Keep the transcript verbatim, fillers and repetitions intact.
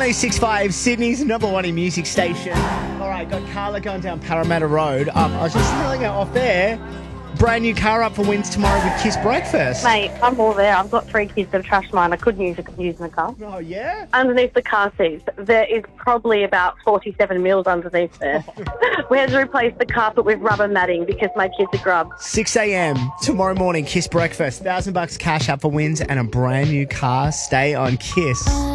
eight six five, Sydney's number one in music station. All right, got Carla going down Parramatta Road. Um, I was just telling her off there, brand new car up for wins tomorrow with Kiss Breakfast. Mate, I'm all there. I've got three kids that have trashed mine. I couldn't use it using the car. Oh, yeah? Underneath the car seats, there is probably about forty-seven mils underneath there. We had to replace the carpet with rubber matting because my kids are grubs. six a.m. tomorrow morning, Kiss Breakfast. Thousand bucks cash up for wins and a brand new car. Stay on Kiss.